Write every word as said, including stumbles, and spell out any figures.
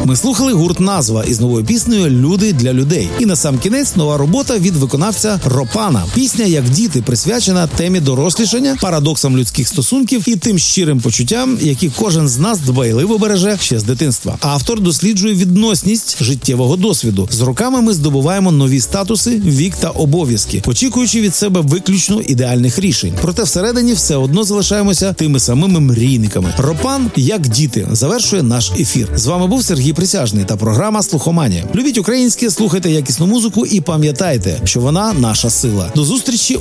Ми слухали гурт «Назва» із новою піснею «Люди для людей». І на сам кінець нова робота від виконавця Ропана. Пісня «Як діти» присвячена темі дорослішання, парадоксам людських стосунків і тим щирим почуттям, які кожен з нас дбайливо береже ще з дитинства. Автор досліджує відносність життєвого досвіду. З роками ми здобуваємо нові статуси, вік та обов'язки, очікуючи від себе виключно ідеальних рішень. Проте всередині все одно залишаємося тими самими мрійниками. Ропан «Як діти» завершує наш ефір. З вами був Сергій Присяжний та програма «Слухоманія». Любіть українське, слухайте якісну музику і пам'ятайте, що вона наша сила. До зустрічі